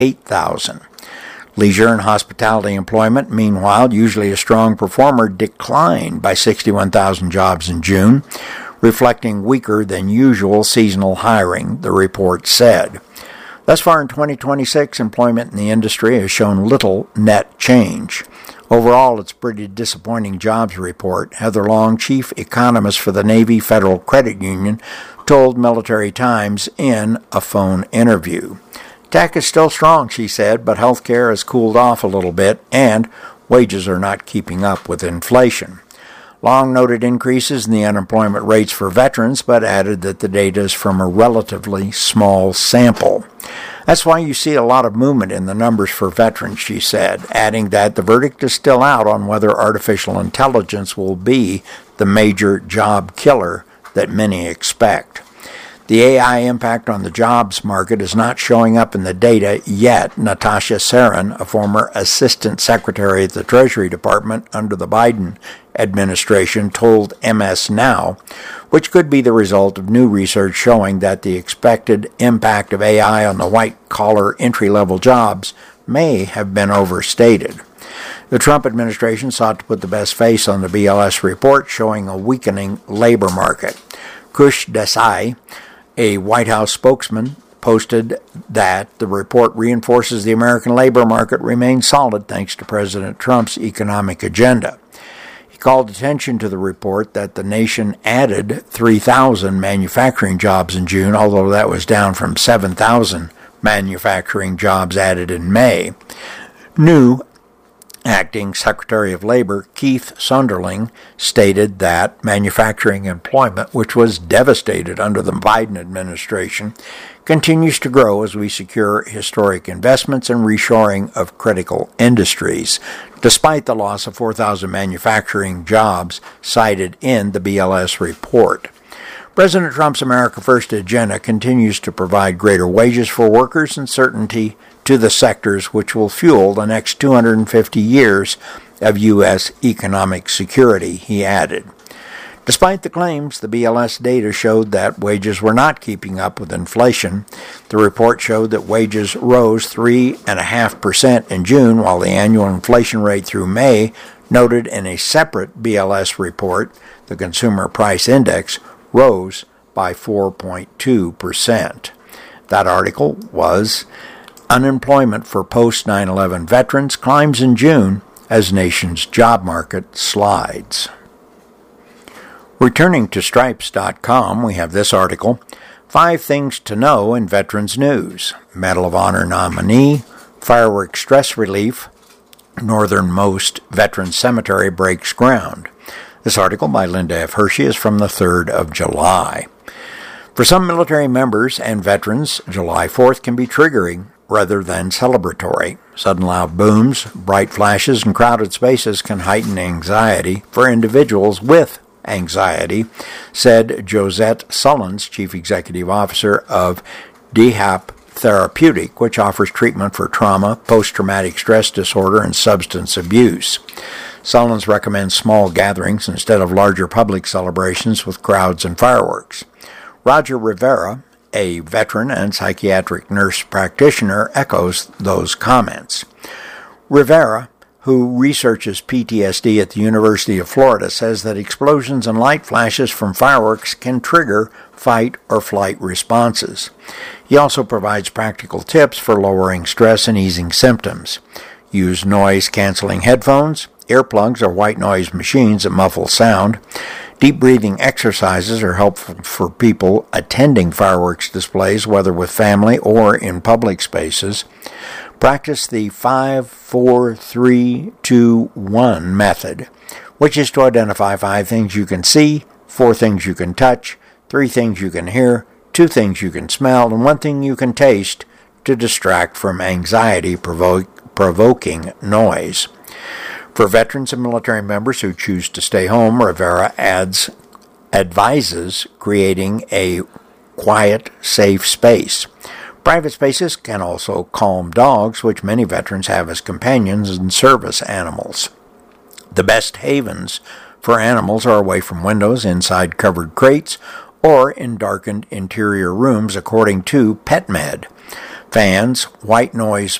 8,000. Leisure and hospitality employment, meanwhile, usually a strong performer, declined by 61,000 jobs in June, reflecting weaker than usual seasonal hiring, the report said. Thus far in 2026, employment in the industry has shown little net change. Overall, it's a pretty disappointing jobs report, Heather Long, chief economist for the Navy Federal Credit Union, told Military Times in a phone interview. Tech is still strong, she said, but healthcare has cooled off a little bit, and wages are not keeping up with inflation. Long noted increases in the unemployment rates for veterans, but added that the data is from a relatively small sample. That's why you see a lot of movement in the numbers for veterans, she said, adding that the verdict is still out on whether artificial intelligence will be the major job killer that many expect. The AI impact on the jobs market is not showing up in the data yet, Natasha Sarin, a former assistant secretary at the Treasury Department under the Biden administration, told MS Now, which could be the result of new research showing that the expected impact of AI on the white-collar entry-level jobs may have been overstated. The Trump administration sought to put the best face on the BLS report, showing a weakening labor market. Kush Desai, a White House spokesman, posted that the report reinforces the American labor market remains solid thanks to President Trump's economic agenda. He called attention to the report that the nation added 3,000 manufacturing jobs in June, although that was down from 7,000 manufacturing jobs added in May. New Acting Secretary of Labor Keith Sonderling stated that manufacturing employment, which was devastated under the Biden administration, continues to grow as we secure historic investments and reshoring of critical industries, despite the loss of 4,000 manufacturing jobs cited in the BLS report. President Trump's America First agenda continues to provide greater wages for workers and certainty to the sectors which will fuel the next 250 years of U.S. economic security, he added. Despite the claims, the BLS data showed that wages were not keeping up with inflation. The report showed that wages rose 3.5% in June, while the annual inflation rate through May, noted in a separate BLS report, the Consumer Price Index, rose by 4.2%. That article was Unemployment for Post-9/11 Veterans Climbs in June as Nation's Job Market Slides. Returning to Stripes.com, we have this article, 5 Things to Know in Veterans News. Medal of Honor nominee, fireworks stress relief, northernmost veteran cemetery breaks ground. This article by Linda F. Hershey is from the 3rd of July. For some military members and veterans, July 4th can be triggering rather than celebratory. Sudden loud booms, bright flashes, and crowded spaces can heighten anxiety for individuals with anxiety, said Josette Sullins, Chief Executive Officer of DHAP Therapeutic, which offers treatment for trauma, post-traumatic stress disorder, and substance abuse. Sullins recommends small gatherings instead of larger public celebrations with crowds and fireworks. Roger Rivera, a veteran and psychiatric nurse practitioner, echoes those comments. Rivera, who researches PTSD at the University of Florida, says that explosions and light flashes from fireworks can trigger fight or flight responses. He also provides practical tips for lowering stress and easing symptoms. Use noise-canceling headphones, earplugs, or white noise machines that muffle sound. Deep breathing exercises are helpful for people attending fireworks displays, whether with family or in public spaces. Practice the 5-4-3-2-1 method, which is to identify 5 things you can see, 4 things you can touch, 3 things you can hear, 2 things you can smell, and 1 thing you can taste to distract from anxiety-provoking noise. For veterans and military members who choose to stay home, Rivera advises creating a quiet, safe space. Private spaces can also calm dogs, which many veterans have as companions and service animals. The best havens for animals are away from windows, inside covered crates, or in darkened interior rooms, according to PetMed. fans, white noise